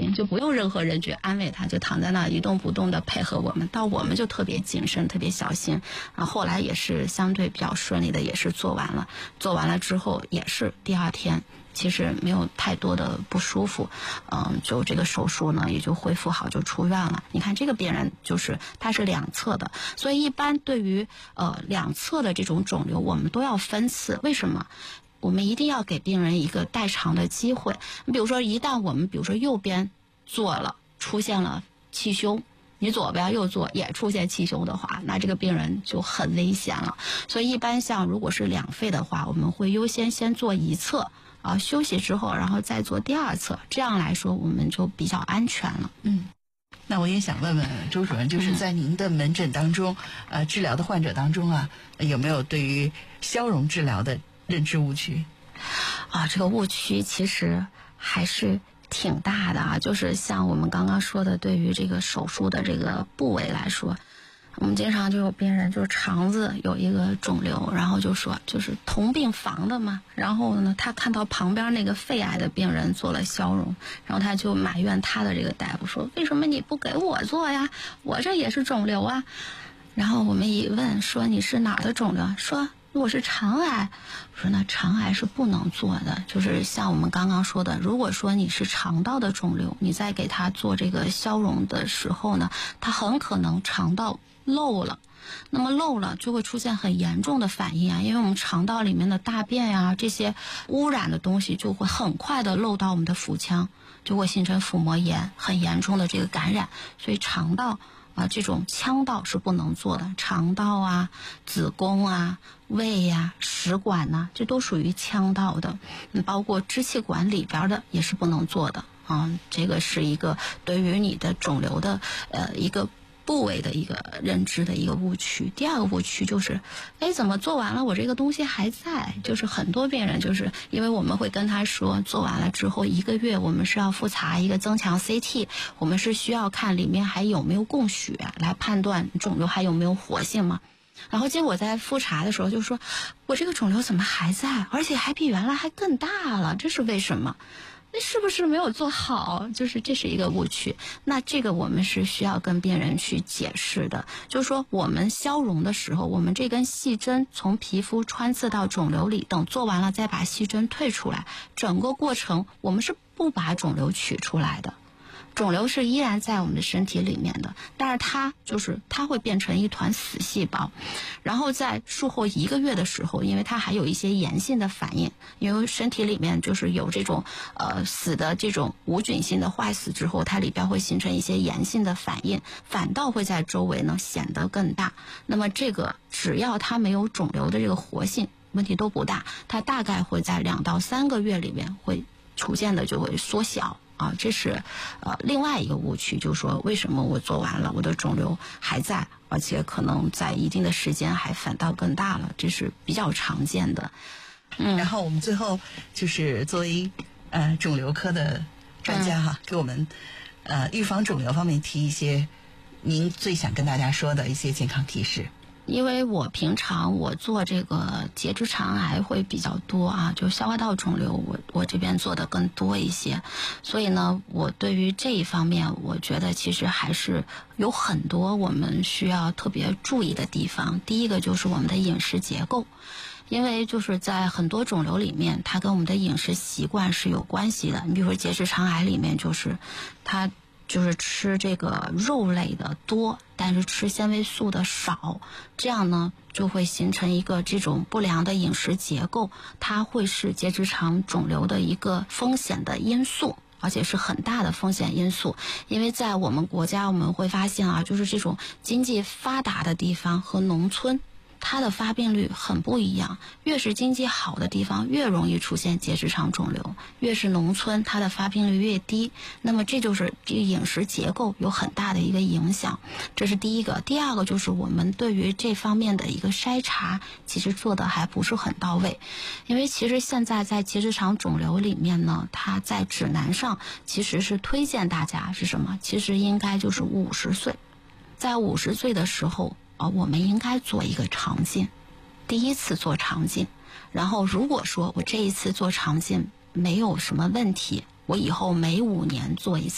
心，就不用任何人去安慰他，就躺在那一动不动的配合我们，到我们就特别谨慎特别小心。然后后来也是相对比较顺利的，也是做完了之后也是第二天其实没有太多的不舒服，就这个手术呢也就恢复好，就出院了。你看这个病人就是他是两侧的，所以一般对于两侧的这种肿瘤我们都要分次。为什么？我们一定要给病人一个代偿的机会。你比如说一旦我们比如说右边做了出现了气胸，你左边右做也出现气胸的话，那这个病人就很危险了。所以一般像如果是两肺的话，我们会优先先做一侧休息之后然后再做第二侧，这样来说我们就比较安全了。 那我也想问问周主任，就是在您的门诊当中治疗的患者当中有没有对于消融治疗的认知误区？ 这个误区其实还是挺大的就是像我们刚刚说的，对于这个手术的这个部位来说，我们经常就有病人就是肠子有一个肿瘤，然后就说就是同病房的嘛，然后呢他看到旁边那个肺癌的病人做了消融，然后他就埋怨他的这个大夫说，为什么你不给我做呀，我这也是肿瘤啊。然后我们一问说你是哪儿的肿瘤，说我是肠癌。我说那肠癌是不能做的，就是像我们刚刚说的，如果说你是肠道的肿瘤，你在给他做这个消融的时候呢，他很可能肠道漏了，那么漏了就会出现很严重的反应因为我们肠道里面的大便这些污染的东西就会很快的漏到我们的腹腔，就会形成腹膜炎，很严重的这个感染。所以肠道这种腔道是不能做的，肠道子宫胃食管这都属于腔道的，包括支气管里边的也是不能做的这个是一个对于你的肿瘤的一个部位的一个认知的一个误区。第二个误区就是怎么做完了我这个东西还在，就是很多病人就是因为我们会跟他说做完了之后1个月我们是要复查一个增强 CT， 我们是需要看里面还有没有供血来判断肿瘤还有没有活性嘛。然后结果在复查的时候就说我这个肿瘤怎么还在，而且还比原来还更大了，这是为什么？那是不是没有做好？就是这是一个误区。那这个我们是需要跟病人去解释的，就是说我们消融的时候，我们这根细针从皮肤穿刺到肿瘤里，等做完了再把细针退出来，整个过程我们是不把肿瘤取出来的，肿瘤是依然在我们的身体里面的，但是它会变成一团死细胞，然后在术后1个月的时候，因为它还有一些炎性的反应，因为身体里面就是有这种死的这种无菌性的坏死之后，它里边会形成一些炎性的反应，反倒会在周围呢显得更大。那么这个只要它没有肿瘤的这个活性，问题都不大，它大概会在2到3个月里面会逐渐的就会缩小这是另外一个误区，就是说为什么我做完了我的肿瘤还在，而且可能在一定的时间还反倒更大了，这是比较常见的。 然后我们最后就是作为肿瘤科的专家给我们预防肿瘤方面提一些您最想跟大家说的一些健康提示。 因为我平常我做这个结直肠癌会比较多就消化道肿瘤我这边做的更多一些，所以呢我对于这一方面我觉得其实还是有很多我们需要特别注意的地方。第一个就是我们的饮食结构，因为就是在很多肿瘤里面它跟我们的饮食习惯是有关系的。你比如说结直肠癌里面就是它就是吃这个肉类的多，但是吃纤维素的少，这样呢就会形成一个这种不良的饮食结构，它会是结直肠肿瘤的一个风险的因素，而且是很大的风险因素。因为在我们国家我们会发现就是这种经济发达的地方和农村它的发病率很不一样，越是经济好的地方越容易出现结直肠肿瘤，越是农村它的发病率越低。那么这就是这个饮食结构有很大的一个影响，这是第一个。第二个就是我们对于这方面的一个筛查其实做的还不是很到位，因为其实现在在结直肠肿瘤里面呢，它在指南上其实是推荐大家是什么，其实应该就是50岁，在50岁的时候我们应该做一个肠镜，第一次做肠镜，然后如果说我这一次做肠镜没有什么问题，我以后每5年做一次